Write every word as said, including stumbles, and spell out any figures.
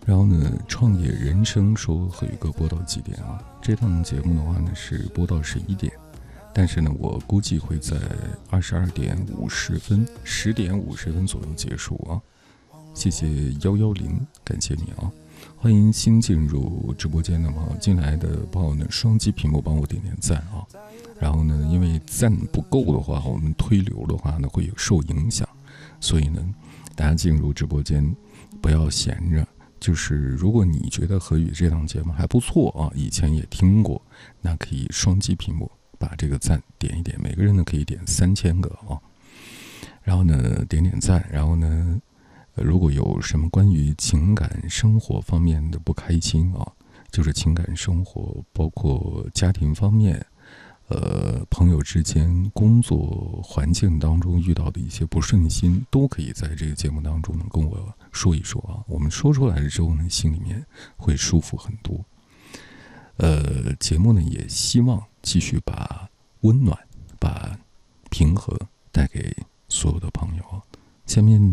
然后呢，创业人生说和宇哥播到几点啊？这档节目的话呢是播到十一点，但是呢，我估计会在二十二点五十分、十点五十分左右结束啊。谢谢幺幺零，感谢你啊！欢迎新进入直播间的朋友，进来的朋友呢，双击屏幕帮我点点赞啊。然后呢，因为赞不够的话，我们推流的话呢会有受影响，所以呢，大家进入直播间不要闲着。就是如果你觉得何宇这档节目还不错啊，以前也听过，那可以双击屏幕把这个赞点一点，每个人呢可以点三千个啊。然后呢点点赞，然后呢，如果有什么关于情感生活方面的不开心啊，就是情感生活包括家庭方面。呃，朋友之间、工作环境当中遇到的一些不顺心，都可以在这个节目当中呢跟我说一说啊。我们说出来了之后呢，心里面会舒服很多。呃，节目呢也希望继续把温暖、把平和带给所有的朋友。下面